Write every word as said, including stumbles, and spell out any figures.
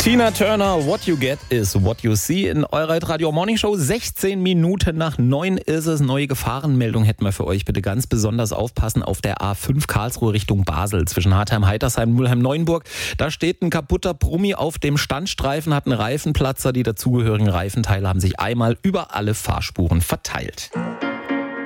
Tina Turner, What You Get is What You See in eurer Radio Morning Show. sechzehn Minuten nach neun ist es. Neue Gefahrenmeldung hätten wir für euch. Bitte ganz besonders aufpassen auf der A fünf Karlsruhe Richtung Basel zwischen Hartheim, Heitersheim, Mülheim, Neuenburg. Da steht ein kaputter Brummi auf dem Standstreifen, hat einen Reifenplatzer. Die dazugehörigen Reifenteile haben sich einmal über alle Fahrspuren verteilt.